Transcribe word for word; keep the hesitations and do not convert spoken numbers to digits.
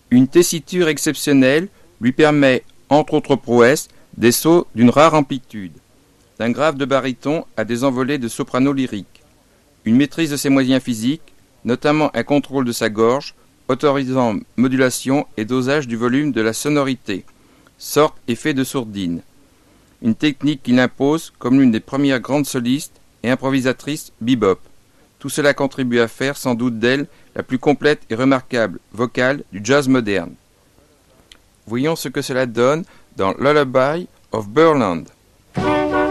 Une tessiture exceptionnelle lui permet, entre autres prouesses, des sauts d'une rare amplitude, d'un grave de baryton à des envolées de soprano lyrique, une maîtrise de ses moyens physiques, notamment un contrôle de sa gorge, autorisant modulation et dosage du volume de la sonorité, sorte effet de sourdine. Une technique qu'il impose comme l'une des premières grandes solistes et improvisatrices bebop. Tout cela contribue à faire sans doute d'elle la plus complète et remarquable vocale du jazz moderne. Voyons ce que cela donne dans Lullaby of Burland.